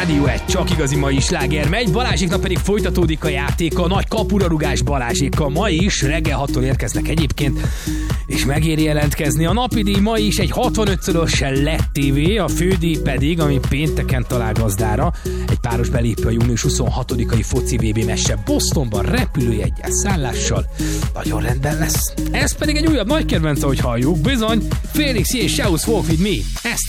Rádió 1, csak igazi mai sláger megy, Balázséknak pedig folytatódik a játék a nagy kapurarugás Balázsékkal. Ma is reggel 6-tól érkeznek egyébként, és megéri jelentkezni. A napi díj ma is egy 65-szörös LED TV, a fődíj pedig, ami pénteken talál gazdára, egy páros belépő a június 26-ai foci VB meccsre Bostonban repülőjeggyel, szállással. Nagyon rendben lesz. Ez pedig egy újabb nagy kedvenc, ahogy halljuk, bizony, Felix J. Shows Walk With Me. Ezt